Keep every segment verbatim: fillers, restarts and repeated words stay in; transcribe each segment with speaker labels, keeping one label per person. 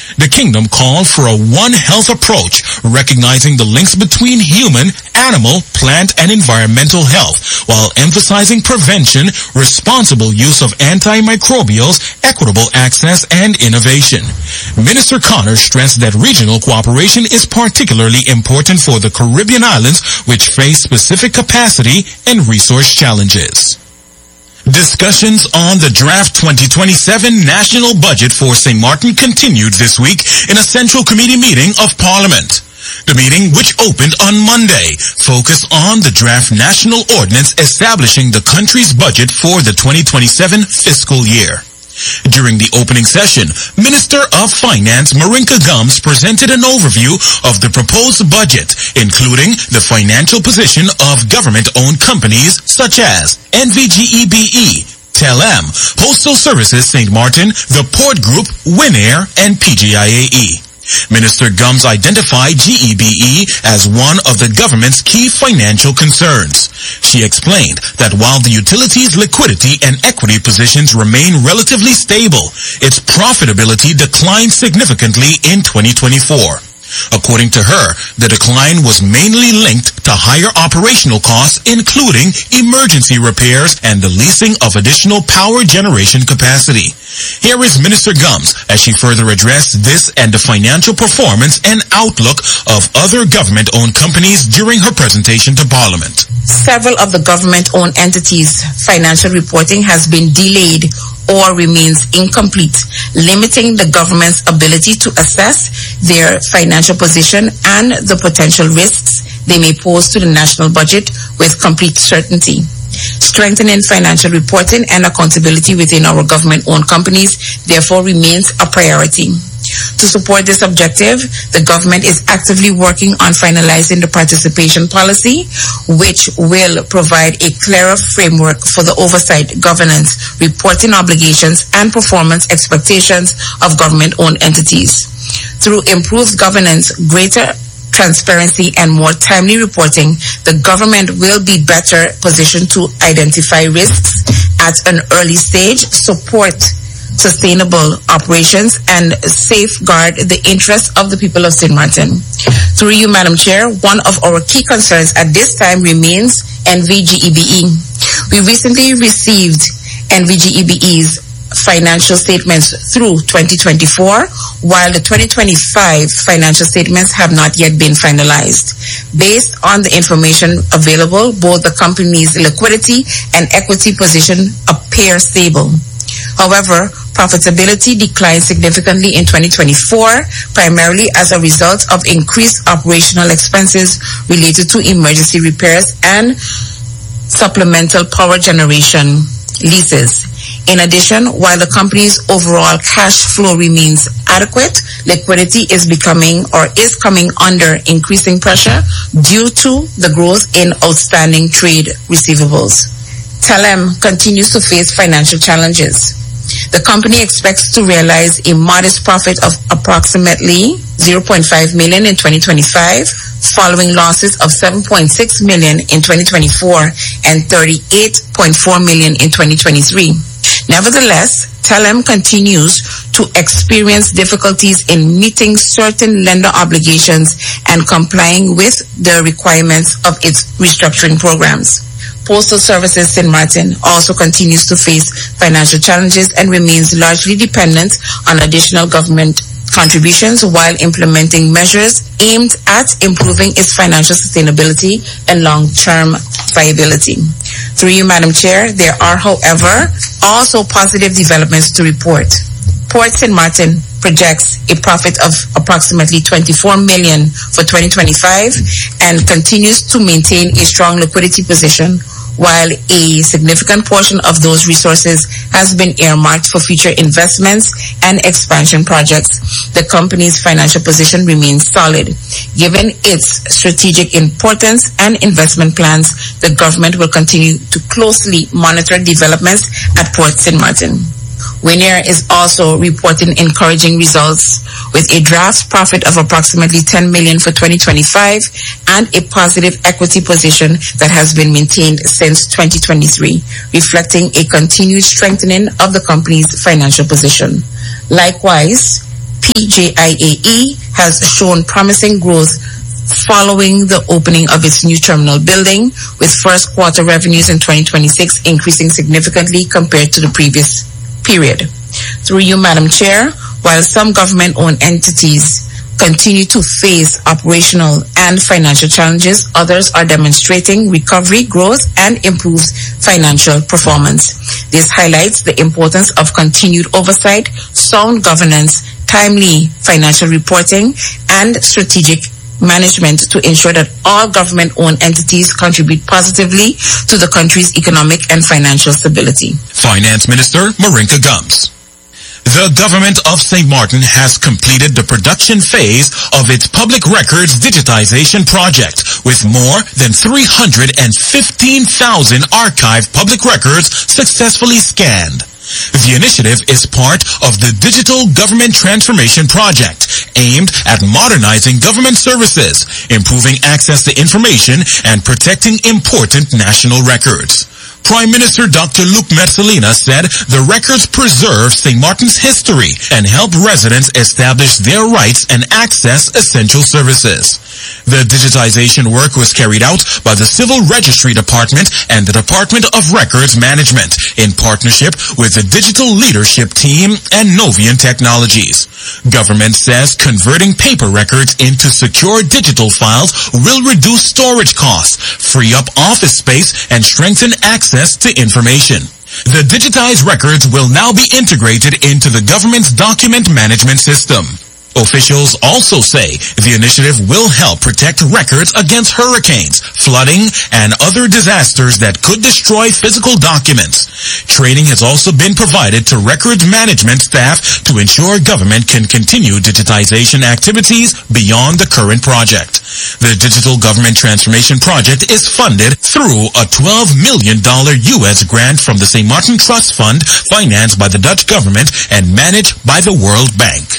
Speaker 1: The kingdom called for a One Health approach, recognizing the links between human, animal, plant, and environmental health, while emphasizing prevention, responsible use of antimicrobials, equitable access, and innovation. Minister Connor stressed that regional cooperation is particularly important for the Caribbean islands, which face specific capacity and resource challenges. Discussions on the draft twenty twenty-seven national budget for Saint Martin continued this week in a Central Committee meeting of Parliament. The meeting, which opened on Monday, focused on the draft national ordinance establishing the country's budget for the twenty twenty-seven fiscal year. During the opening session, Minister of Finance Marinka Gums presented an overview of the proposed budget, including the financial position of government-owned companies such as N V G E B E, Telem, Postal Services Saint Martin, the Port Group, Winair, and P G I A E. Minister Gums identified G E B E as one of the government's key financial concerns. She explained that while the utility's liquidity and equity positions remain relatively stable, its profitability declined significantly in twenty twenty-four. According to her, the decline was mainly linked to higher operational costs, including emergency repairs and the leasing of additional power generation capacity. Here is Minister Gums as she further addressed this and the financial performance and outlook of other government-owned companies during her presentation to Parliament.
Speaker 2: Several of the government-owned entities' financial reporting has been delayed or remains incomplete, limiting the government's ability to assess their financial position and the potential risks they may pose to the national budget with complete certainty. Strengthening financial reporting and accountability within our government-owned companies therefore remains a priority. To support this objective, the government is actively working on finalizing the participation policy, which will provide a clearer framework for the oversight, governance, reporting obligations, and performance expectations of government-owned entities. Through improved governance, greater transparency, and more timely reporting, the government will be better positioned to identify risks at an early stage, support sustainable operations, and safeguard the interests of the people of Saint Martin. Through you, Madam Chair, one of our key concerns at this time remains N V G E B E. We recently received N V G E B E's financial statements through twenty twenty-four, while the twenty twenty-five financial statements have not yet been finalized. Based on the information available, both the company's liquidity and equity position appear stable. However, profitability declined significantly in twenty twenty-four, primarily as a result of increased operational expenses related to emergency repairs and supplemental power generation leases. In addition, while the company's overall cash flow remains adequate, liquidity is becoming or is coming under increasing pressure due to the growth in outstanding trade receivables. Telem continues to face financial challenges. The company expects to realize a modest profit of approximately zero point five million dollars in twenty twenty-five, following losses of seven point six million dollars in twenty twenty-four and thirty-eight point four million dollars in twenty twenty-three. Nevertheless, Telem continues to experience difficulties in meeting certain lender obligations and complying with the requirements of its restructuring programs. Postal Services Saint Martin also continues to face financial challenges and remains largely dependent on additional government contributions while implementing measures aimed at improving its financial sustainability and long-term viability. Through you, Madam Chair, there are, however, also positive developments to report. Port Saint Martin projects a profit of approximately twenty-four million dollars for twenty twenty-five and continues to maintain a strong liquidity position, while a significant portion of those resources has been earmarked for future investments and expansion projects. The company's financial position remains solid. Given its strategic importance and investment plans, the government will continue to closely monitor developments at Port Saint Martin. Winair is also reporting encouraging results with a draft profit of approximately ten million dollars for twenty twenty-five and a positive equity position that has been maintained since twenty twenty-three, reflecting a continued strengthening of the company's financial position. Likewise, P J I A E has shown promising growth following the opening of its new terminal building, with first quarter revenues in twenty twenty-six increasing significantly compared to the previous period. Through you, Madam Chair, while some government-owned entities continue to face operational and financial challenges, others are demonstrating recovery, growth, and improved financial performance. This highlights the importance of continued oversight, sound governance, timely financial reporting, and strategic management to ensure that all government-owned entities contribute positively to the country's economic and financial stability.
Speaker 1: Finance Minister Marinka Gums. The government of Saint Martin has completed the production phase of its public records digitization project, with more than three hundred fifteen thousand archived public records successfully scanned. The initiative is part of the Digital Government Transformation Project, aimed at modernizing government services, improving access to information, and protecting important national records. Prime Minister Doctor Luc Metzelina said the records preserve Saint Martin's history and help residents establish their rights and access essential services. The digitization work was carried out by the Civil Registry Department and the Department of Records Management in partnership with the Digital Leadership Team and Novian Technologies. Government says converting paper records into secure digital files will reduce storage costs, free up office space, and strengthen access to information. The digitized records will now be integrated into the government's document management system. Officials also say the initiative will help protect records against hurricanes, flooding, and other disasters that could destroy physical documents. Training has also been provided to records management staff to ensure government can continue digitization activities beyond the current project. The Digital Government Transformation Project is funded through a twelve million dollars U S grant from the Saint Martin Trust Fund, financed by the Dutch government and managed by the World Bank.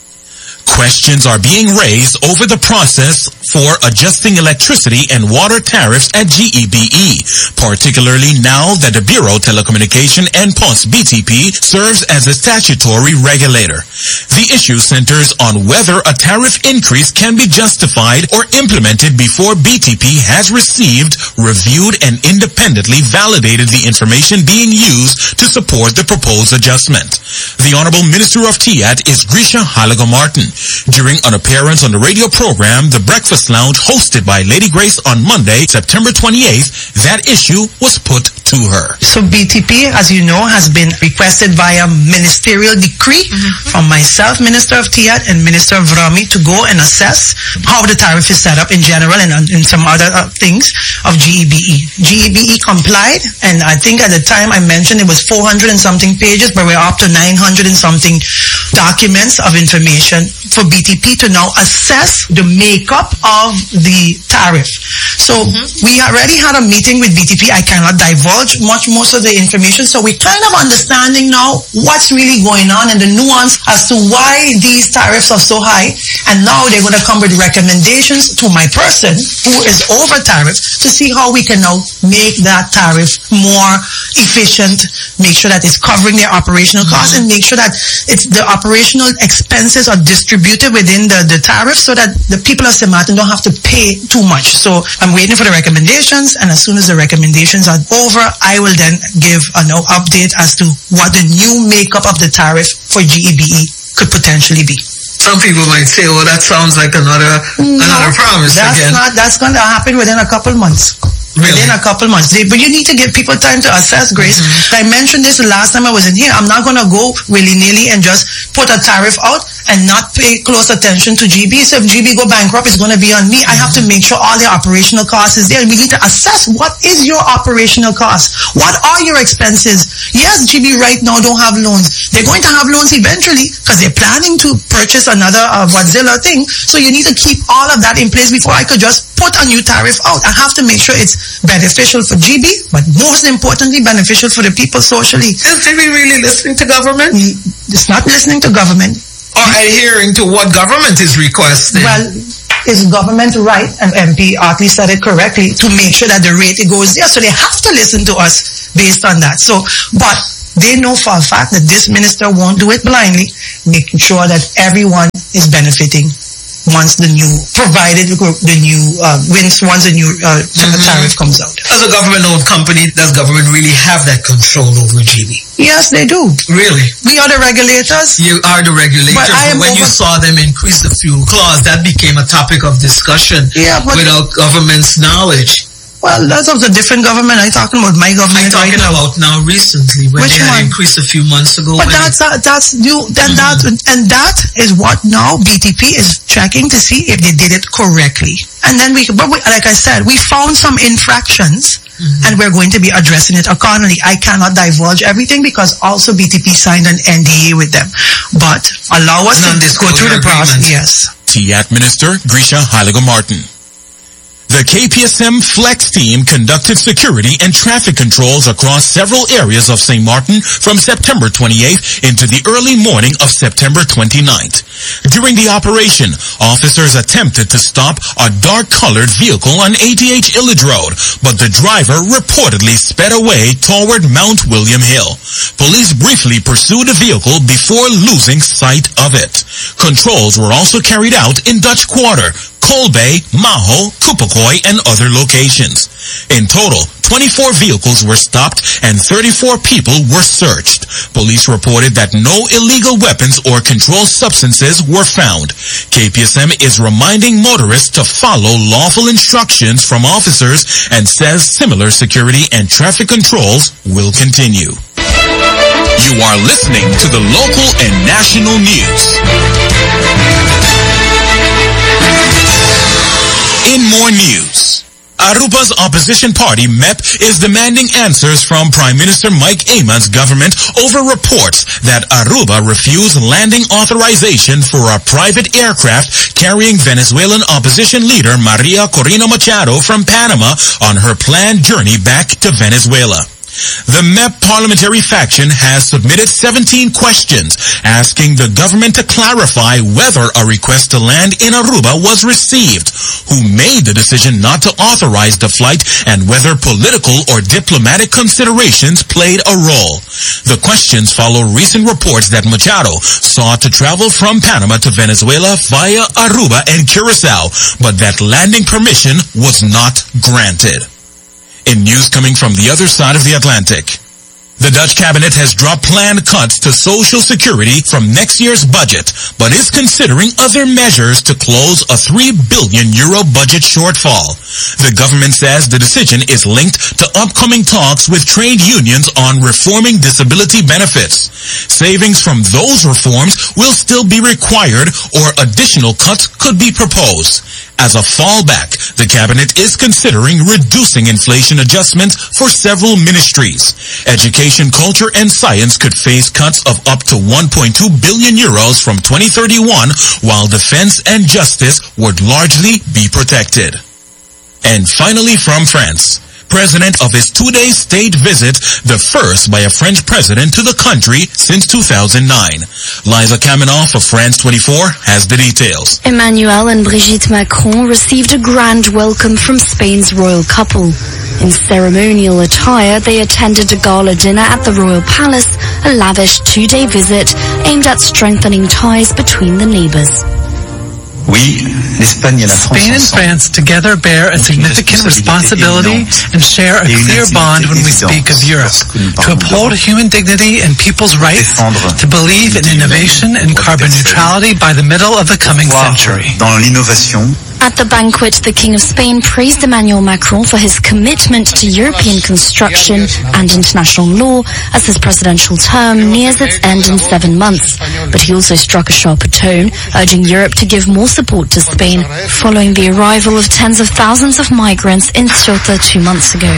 Speaker 1: Questions are being raised over the process for adjusting electricity and water tariffs at G E B E, particularly now that the Bureau of Telecommunication and Post B T P serves as a statutory regulator. The issue centers on whether a tariff increase can be justified or implemented before B T P has received, reviewed, and independently validated the information being used to support the proposed adjustment. The Honorable Minister of T I A T is Grisha Halago-Martin. During an appearance on the radio program, The Breakfast Lounge, hosted by Lady Grace on Monday, September twenty-eighth, that issue was put to her.
Speaker 3: So B T P, as you know, has been requested via ministerial decree mm-hmm. from myself, Minister of T I A T, and Minister of Rami to go and assess how the tariff is set up in general and in some other uh, things of G E B E. G E B E complied, and I think at the time I mentioned it was four hundred and something pages, but we're up to nine hundred and something documents of information for B T P to now assess the makeup of the tariff. So mm-hmm. we already had a meeting with B T P. I cannot divulge much most of the information. So we're kind of understanding now what's really going on and the nuance as to why these tariffs are so high. And now they're going to come with recommendations to my person who is over tariff to see how we can now make that tariff more efficient, make sure that it's covering their operational costs, mm-hmm. and make sure that it's the operational expenses are distributed within the, the tariff so that the people of Saint Martin don't have to pay too much. So I'm waiting for the recommendations, and as soon as the recommendations are over, I will then give an update as to what the new makeup of the tariff for G E B E could potentially be.
Speaker 4: Some people might say, well, that sounds like another no, another promise
Speaker 3: that's
Speaker 4: again.
Speaker 3: Not, that's going to happen within a couple months.
Speaker 4: Really?
Speaker 3: Within a couple months. They, but you need to give people time to assess, Grace. Mm-hmm. I mentioned this the last time I was in here. I'm not going to go willy-nilly and just put a tariff out and not pay close attention to G B. So if G B go bankrupt, it's going to be on me. I have to make sure all their operational costs is there. We need to assess what is your operational cost. What are your expenses? Yes, G B right now don't have loans. They're going to have loans eventually because they're planning to purchase another uh, Godzilla thing. So you need to keep all of that in place before I could just put a new tariff out. I have to make sure it's beneficial for G B, but most importantly, beneficial for the people socially.
Speaker 4: Is G B really listening to government?
Speaker 3: It's not listening to government.
Speaker 4: Or adhering to what government is requesting?
Speaker 3: Well, it's government right, and M P Artley said it correctly, to make sure that the rate goes there. So they have to listen to us based on that. So, but they know for a fact that this minister won't do it blindly, making sure that everyone is benefiting once the new, provided the new, uh, wins, once the new uh, mm-hmm. tariff comes out.
Speaker 4: As a government-owned company, does government really have that control over G B?
Speaker 3: Yes, they do.
Speaker 4: Really?
Speaker 3: We are the regulators.
Speaker 4: You are the regulators, but, but when you saw them increase the fuel clause, that became a topic of discussion yeah, without government's knowledge.
Speaker 3: Well, that's of the different government. I'm talking about my government.
Speaker 4: I'm talking
Speaker 3: right
Speaker 4: about now recently when
Speaker 3: Which
Speaker 4: they had
Speaker 3: one?
Speaker 4: increased a few months ago.
Speaker 3: But that's uh, that's new. Then mm-hmm. that and that is what now B T P is checking to see if they did it correctly. And then we, but we, like I said, we found some infractions, mm-hmm. and we're going to be addressing it accordingly. I cannot divulge everything because also B T P signed an N D A with them. But allow us to go through the process. Yes.
Speaker 1: T A T Minister Grisha Haliga-Martin. The K P S M Flex team conducted security and traffic controls across several areas of Saint Martin from September twenty-eighth into the early morning of September twenty-ninth. During the operation, officers attempted to stop a dark-colored vehicle on A T H Illage Road, but the driver reportedly sped away toward Mount William Hill. Police briefly pursued the vehicle before losing sight of it. Controls were also carried out in Dutch Quarter, Kolbe, Maho, Kupakoi, and other locations. In total, twenty-four vehicles were stopped and thirty-four people were searched. Police reported that no illegal weapons or controlled substances were found. K P S M is reminding motorists to follow lawful instructions from officers and says similar security and traffic controls will continue. You are listening to the local and national news. In more news, Aruba's opposition party, M E P, is demanding answers from Prime Minister Mike Eamon's government over reports that Aruba refused landing authorization for a private aircraft carrying Venezuelan opposition leader Maria Corina Machado from Panama on her planned journey back to Venezuela. The M E P parliamentary faction has submitted seventeen questions asking the government to clarify whether a request to land in Aruba was received, who made the decision not to authorize the flight, and whether political or diplomatic considerations played a role. The questions follow recent reports that Machado sought to travel from Panama to Venezuela via Aruba and Curacao, but that landing permission was not granted. In news coming from the other side of the Atlantic, the Dutch cabinet has dropped planned cuts to Social Security from next year's budget, but is considering other measures to close a three billion euro budget shortfall. The government says the decision is linked to upcoming talks with trade unions on reforming disability benefits. Savings from those reforms will still be required, or additional cuts could be proposed. As a fallback, the cabinet is considering reducing inflation adjustments for several ministries. Education, culture, and science could face cuts of up to one point two billion euros from twenty thirty-one, while defense and justice would largely be protected. And finally, from France, president of his two-day state visit, the first by a French president to the country since two thousand nine. Liza Kaminoff of France twenty-four has the details.
Speaker 5: Emmanuel and Brigitte Macron received a grand welcome from Spain's royal couple. In ceremonial attire, they attended a gala dinner at the Royal Palace, a lavish two-day visit aimed at strengthening ties between the neighbors.
Speaker 6: Spain and France together bear a significant responsibility and share a clear bond when we speak of Europe, to uphold human dignity and people's rights, to believe in innovation and carbon neutrality by the middle of the coming century.
Speaker 5: At the banquet, the King of Spain praised Emmanuel Macron for his commitment to European construction and international law as his presidential term nears its end in seven months. But he also struck a sharper tone, urging Europe to give more support to Spain following the arrival of tens of thousands of migrants in Ceuta two months ago.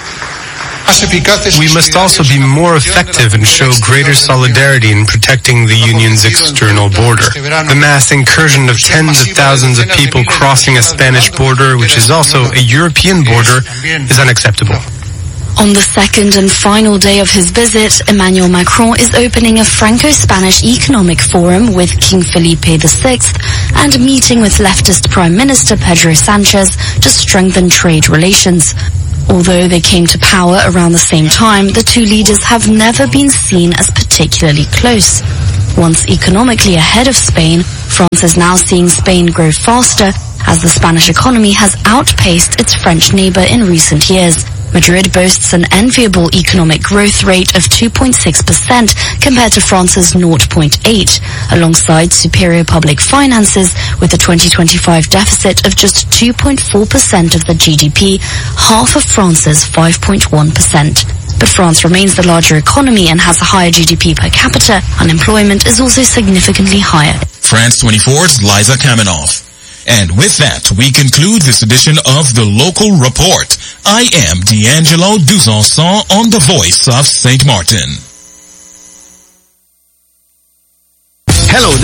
Speaker 7: We must also be more effective and show greater solidarity in protecting the Union's external border. The mass incursion of tens of thousands of people crossing a Spanish border, which is also a European border, is unacceptable.
Speaker 5: On the second and final day of his visit, Emmanuel Macron is opening a Franco-Spanish economic forum with King Felipe the Sixth and meeting with leftist Prime Minister Pedro Sanchez to strengthen trade relations. Although they came to power around the same time, the two leaders have never been seen as particularly close. Once economically ahead of Spain, France is now seeing Spain grow faster as the Spanish economy has outpaced its French neighbor in recent years. Madrid boasts an enviable economic growth rate of two point six percent compared to France's zero point eight, alongside superior public finances with a twenty twenty-five deficit of just two point four percent of the G D P, half of France's five point one percent. But France remains the larger economy and has a higher G D P per capita. Unemployment is also significantly higher.
Speaker 1: France twenty-four's Liza Kaminoff. And with that, we conclude this edition of The Local Report. I am D'Angelo Duzanson on the Voice of Saint Martin.
Speaker 8: Hello.